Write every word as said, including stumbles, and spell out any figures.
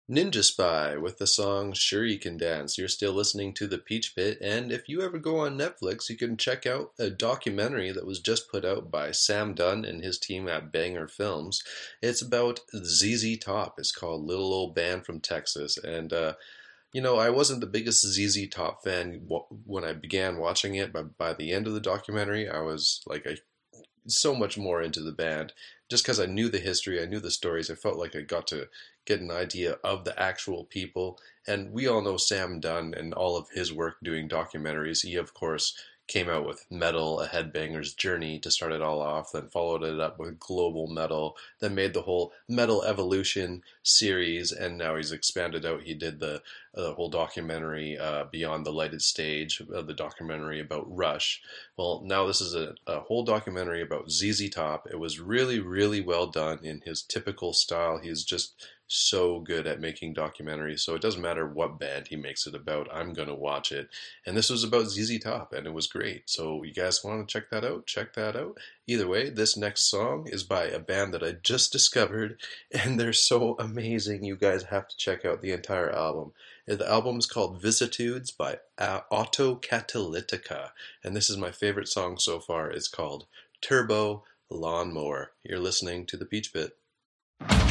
Ninja Spy with the song Sure You Can Dance. You're still listening to The Peach Pit, and if you ever go on Netflix, you can check out a documentary that was just put out by Sam Dunn and his team at Banger Films. It's about Z Z Top. It's called Little Old Band from Texas, and uh, you know, I wasn't the biggest Z Z Top fan when I began watching it, but by the end of the documentary, I was like a so much more into the band just because I knew the history, I knew the stories. I felt like I got to get an idea of the actual people. And we all know Sam Dunn and all of his work doing documentaries. He, of course, came out with Metal, A Headbanger's Journey to start it all off, then followed it up with Global Metal, then made the whole Metal Evolution series, and now he's expanded out. He did the, uh, the whole documentary uh, Beyond the Lighted Stage, uh, the documentary about Rush. Well, now this is a, a whole documentary about Z Z Top. It was really, really well done in his typical style. He's just so good at making documentaries, so it doesn't matter what band he makes it about, I'm gonna watch it. And this was about Z Z Top, and it was great. So you guys want to check that out? Check that out. Either way, this next song is by a band that I just discovered, and they're so amazing. You guys have to check out the entire album. The album is called Vicissitudes by Autocatalytica, and this is my favorite song so far. It's called Turbo Lawnmower. You're listening to The Peach Pit.